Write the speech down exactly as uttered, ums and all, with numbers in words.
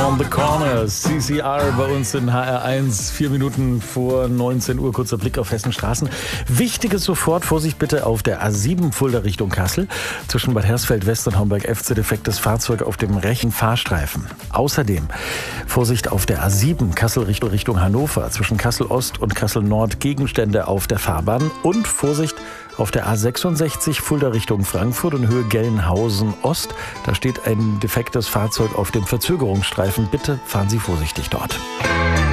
Around the Corner, C C R bei uns in H R eins, vier Minuten vor neunzehn Uhr, kurzer Blick auf Hessenstraßen. Wichtiges sofort, Vorsicht bitte auf der A sieben Fulda Richtung Kassel. Zwischen Bad Hersfeld West und Homberg F C defektes Fahrzeug auf dem rechten Fahrstreifen. Außerdem Vorsicht auf der A sieben Kassel Richtung, Richtung Hannover. Zwischen Kassel Ost und Kassel Nord Gegenstände auf der Fahrbahn. Und Vorsicht auf der A sechsundsechzig Fulda Richtung Frankfurt in Höhe Gelnhausen Ost. Da steht ein defektes Fahrzeug auf dem Verzögerungsstreifen. Bitte fahren Sie vorsichtig dort.